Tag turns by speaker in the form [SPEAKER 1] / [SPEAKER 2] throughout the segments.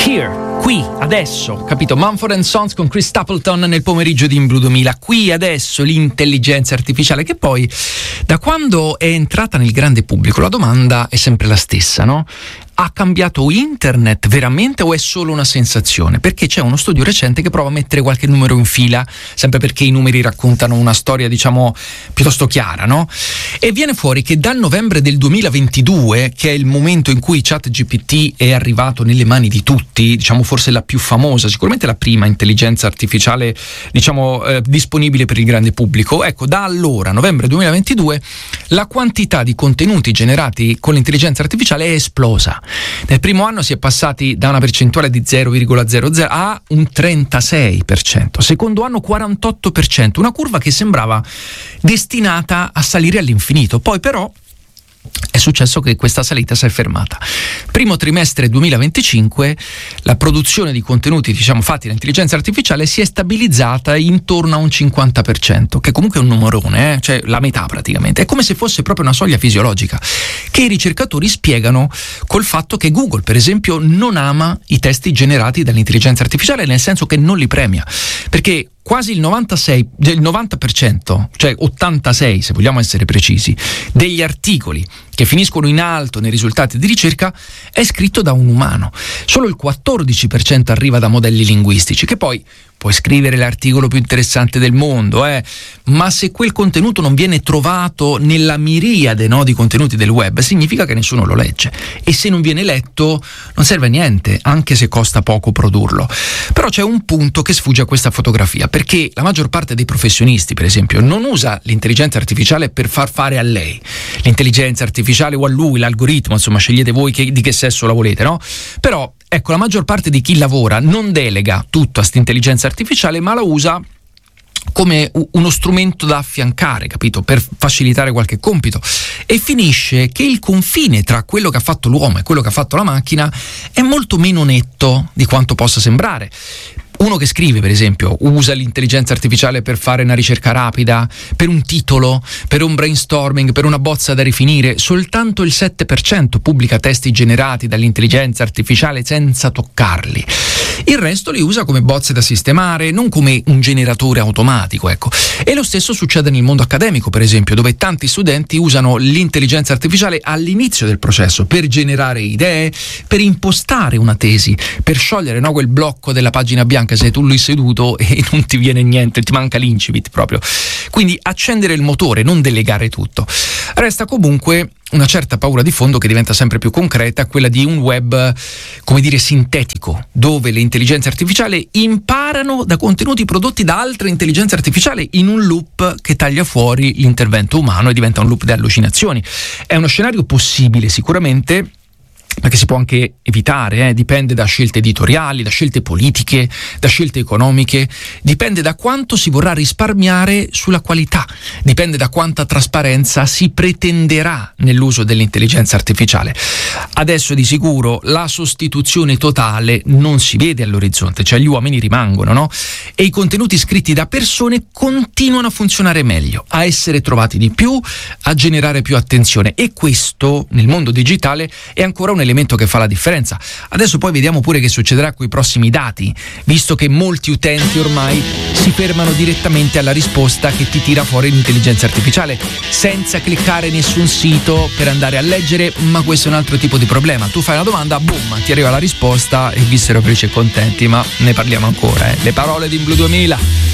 [SPEAKER 1] Here, qui, adesso, capito? Mumford & Sons con Chris Stapleton nel pomeriggio di In Blue 2000. Qui, adesso, l'intelligenza artificiale, che poi, da quando è entrata nel grande pubblico, la domanda è sempre la stessa, no? Ha cambiato internet veramente o è solo una sensazione? Perché c'è uno studio recente che prova a mettere qualche numero in fila, sempre perché i numeri raccontano una storia, diciamo, piuttosto chiara, no? E viene fuori che dal novembre del 2022, che è il momento in cui ChatGPT è arrivato nelle mani di tutti, diciamo forse la più famosa, sicuramente la prima intelligenza artificiale, diciamo, disponibile per il grande pubblico, ecco, da allora, novembre 2022, la quantità di contenuti generati con l'intelligenza artificiale è esplosa. Nel primo anno si è passati da una percentuale di 0,00 a un 36%, secondo anno 48%, una curva che sembrava destinata a salire all'infinito. Poi però è successo che questa salita si è fermata. Primo trimestre 2025 la produzione di contenuti, diciamo, fatti da intelligenza artificiale si è stabilizzata intorno a un 50%, che comunque è un numerone, cioè la metà praticamente. È come se fosse proprio una soglia fisiologica, che i ricercatori spiegano col fatto che Google, per esempio, non ama i testi generati dall'intelligenza artificiale, nel senso che non li premia, perché quasi il 90%, cioè 86 se vogliamo essere precisi, degli articoli che finiscono in alto nei risultati di ricerca è scritto da un umano. Solo il 14% arriva da modelli linguistici, che poi puoi scrivere l'articolo più interessante del mondo, ma se quel contenuto non viene trovato nella miriade, no, di contenuti del web, significa che nessuno lo legge, e se non viene letto non serve a niente, anche se costa poco produrlo. Però c'è un punto che sfugge a questa fotografia, perché la maggior parte dei professionisti, per esempio, non usa l'intelligenza artificiale per far fare a lei l'intelligenza artificiale o a lui l'algoritmo, insomma scegliete voi di che sesso la volete, no? Però ecco, la maggior parte di chi lavora non delega tutto a questa intelligenza artificiale, ma la usa come uno strumento da affiancare, capito? Per facilitare qualche compito, e finisce che il confine tra quello che ha fatto l'uomo e quello che ha fatto la macchina è molto meno netto di quanto possa sembrare. Uno che scrive, per esempio, usa l'intelligenza artificiale per fare una ricerca rapida, per un titolo, per un brainstorming, per una bozza da rifinire. Soltanto il 7% pubblica testi generati dall'intelligenza artificiale senza toccarli. Il resto li usa come bozze da sistemare, non come un generatore automatico, ecco. E lo stesso succede nel mondo accademico, per esempio, dove tanti studenti usano l'intelligenza artificiale all'inizio del processo per generare idee, per impostare una tesi, per sciogliere, no, quel blocco della pagina bianca. Sei tu lì seduto e non ti viene niente, ti manca l'incipit proprio. Quindi accendere il motore, non delegare tutto. Resta comunque una certa paura di fondo che diventa sempre più concreta, quella di un web, come dire, sintetico, dove le intelligenze artificiali imparano da contenuti prodotti da altre intelligenze artificiali in un loop che taglia fuori l'intervento umano e diventa un loop di allucinazioni. È uno scenario possibile sicuramente, ma che si può anche evitare, dipende da scelte editoriali, da scelte politiche, da scelte economiche, dipende da quanto si vorrà risparmiare sulla qualità, dipende da quanta trasparenza si pretenderà nell'uso dell'intelligenza artificiale. Adesso di sicuro la sostituzione totale non si vede all'orizzonte, cioè gli uomini rimangono, no? E i contenuti scritti da persone continuano a funzionare meglio, a essere trovati di più, a generare più attenzione, e questo nel mondo digitale è ancora un elemento che fa la differenza. Adesso poi vediamo pure che succederà con i prossimi dati, visto che molti utenti ormai si fermano direttamente alla risposta che ti tira fuori l'intelligenza artificiale, senza cliccare nessun sito per andare a leggere. Ma questo è un altro tipo di problema. Tu fai una domanda, boom, ti arriva la risposta e vissero felici e contenti. Ma ne parliamo ancora, Le parole di In Blue 2000.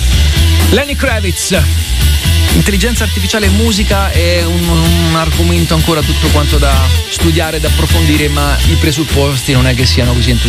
[SPEAKER 1] Lenny Kravitz. Intelligenza artificiale e musica è un argomento ancora tutto quanto da studiare, da approfondire, ma i presupposti non è che siano così entusiasmanti.